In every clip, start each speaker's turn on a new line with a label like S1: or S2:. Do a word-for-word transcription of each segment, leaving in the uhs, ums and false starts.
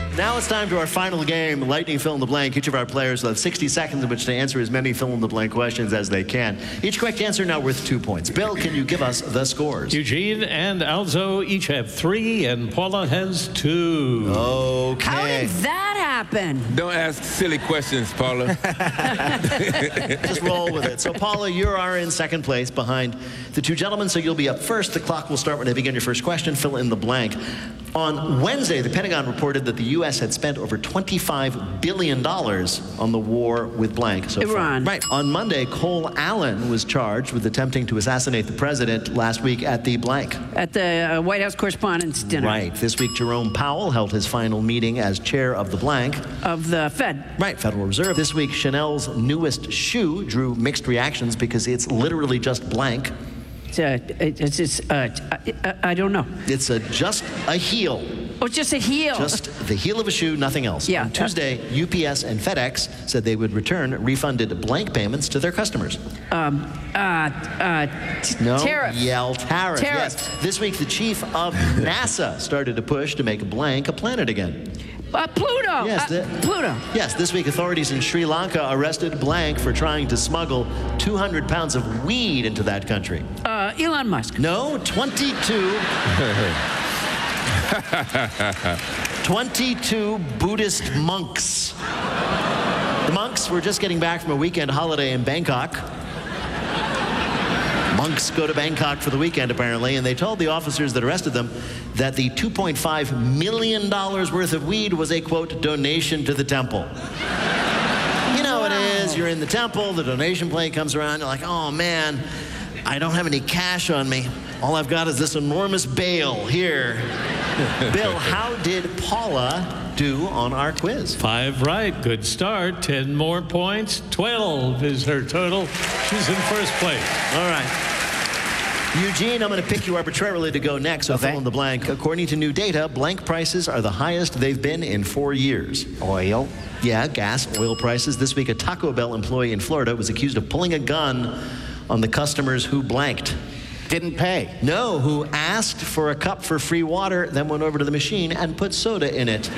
S1: Now it's time to our final game, Lightning Fill in the Blank. Each of our players will have sixty seconds in which to answer as many fill in the blank questions as they can. Each correct answer now worth two points. Bill, can you give us the scores?
S2: Eugene and Alzo each have three, and Paula has two.
S1: Okay.
S3: How did that happen?
S4: Don't ask silly questions, Paula.
S1: Just roll with it. So, Paula, you are in second place behind the two gentlemen, so you'll be up first. The clock will start when I begin your first question. Fill in the blank. On Wednesday, the Pentagon reported that the U S had spent over twenty-five billion dollars on the war with blank so far.
S3: Iran.
S1: Right. On Monday, Cole Allen was charged with attempting to assassinate the president last week at the blank.
S3: At the uh, White House Correspondents' Dinner.
S1: Right. This week, Jerome Powell held his final meeting as chair of the blank.
S3: Of the Fed.
S1: Right, Federal Reserve. This week, Chanel's newest shoe drew mixed reactions because it's literally just blank.
S3: It's, uh, it's, it's uh, I, I don't know.
S1: It's a just a heel.
S3: Oh, it's just a heel.
S1: Just the heel of a shoe, nothing else.
S3: Yeah.
S1: On Tuesday, U P S and FedEx said they would return refunded blank payments to their customers.
S3: Um, uh, uh, t-
S1: No,
S3: tariff.
S1: yell tariff.
S3: Tariff.
S1: Yes. This week, the chief of NASA started to push to make blank a planet again.
S3: Uh, Pluto.
S1: Yes,
S3: Uh,
S1: the-
S3: Pluto.
S1: Yes, this week authorities in Sri Lanka arrested blank for trying to smuggle two hundred pounds of weed into that country.
S3: Uh, Elon Musk.
S1: No, twenty-two. twenty-two Buddhist monks. The monks were just getting back from a weekend holiday in Bangkok. Monks go to Bangkok for the weekend, apparently, and they told the officers that arrested them that the two point five million dollars worth of weed was a, quote, donation to the temple. You know how it is, you're in the temple, the donation plate comes around, you're like, oh man, I don't have any cash on me. All I've got is this enormous bale here. Bill, how did Paula do on our quiz?
S2: Five right. Good start. Ten more points. Twelve is her total. She's in first place.
S1: All right. Eugene, I'm going to pick you arbitrarily to go next, so
S5: Okay.
S1: fill in the blank. According to new data, blank prices are the highest they've been in four years.
S5: Oil.
S1: Yeah, gas, oil prices. This week, a Taco Bell employee in Florida was accused of pulling a gun on the customers who blanked.
S5: Didn't pay.
S1: No, who asked for a cup for free water, then went over to the machine and put soda in it.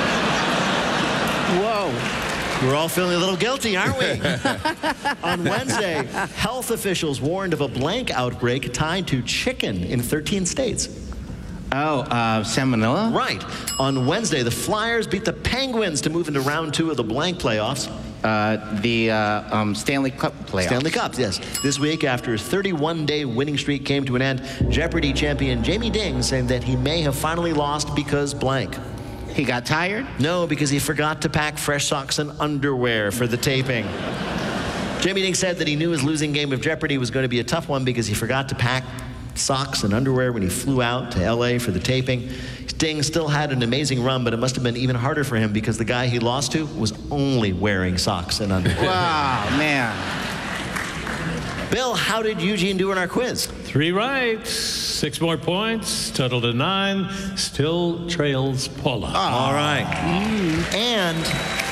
S3: Whoa.
S1: We're all feeling a little guilty, aren't we? On Wednesday, health officials warned of a blank outbreak tied to chicken in thirteen states.
S5: Oh, uh, salmonella?
S1: Right. On Wednesday, the Flyers beat the Penguins to move into round two of the blank playoffs.
S5: Uh, the uh, um, Stanley Cup playoffs.
S1: Stanley Cups, yes. This week, after his thirty-one day winning streak came to an end, Jeopardy champion Jamie Ding said that he may have finally lost because blank.
S5: He got tired?
S1: No, because he forgot to pack fresh socks and underwear for the taping. Jamie Ding said that he knew his losing game of Jeopardy was going to be a tough one because he forgot to pack socks and underwear when he flew out to L A for the taping. Ding still had an amazing run, but it must have been even harder for him because the guy he lost to was only wearing socks and underwear.
S5: Wow, man.
S1: Bill, how did Eugene do in our quiz?
S2: Three right. Six more points. Total to nine. Still trails Paula.
S1: All right. And